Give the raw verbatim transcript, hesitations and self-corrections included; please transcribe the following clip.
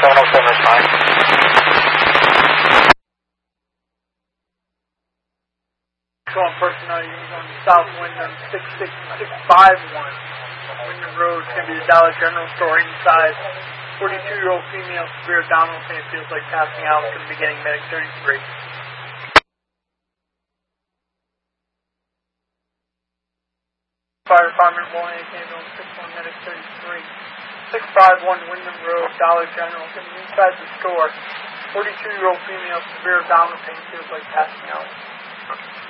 seven oh seven is fine. Calling personnel units on South Wyndham six six six five one. Wyndham Road is going to be the Dollar General store inside. forty-two-year-old female, severe abdominal pain, feels like passing out, going to be getting medic thirty-three. Fire Department one eight ambulance six one medic thirty-three. six five one Wyndham Road, Dollar General, going to be inside the store. forty-two-year-old female, severe abdominal pain, feels like passing out.